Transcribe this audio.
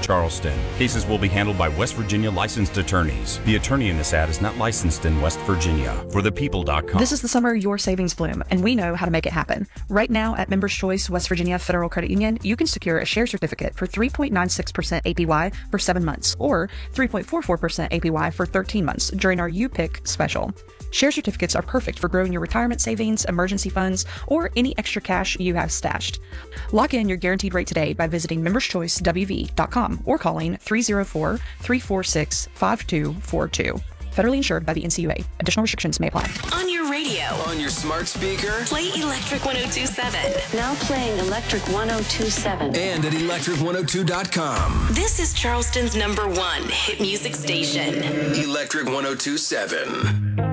Charleston. Cases will be handled by West Virginia licensed attorneys. The attorney in this ad is not licensed in West Virginia. For thepeople.com. This is the summer your savings bloom, and we know how to make it happen. Right now at Members Choice West Virginia Federal Credit Union, you can secure a share certificate for 3.96% APY for 7 months or 3.44% APY for 13 months during our You-Pick special. Share certificates are perfect for growing your retirement savings, emergency funds, or any extra cash you have stashed. Lock in your guaranteed rate today by visiting memberschoicewv.com or calling 304-346-5242. Federally insured by the NCUA. Additional restrictions may apply. On your radio. On your smart speaker. Play Electric 102.7. Now playing Electric 102.7. And at electric102.com. This is Charleston's #1 hit music station. Electric 102.7.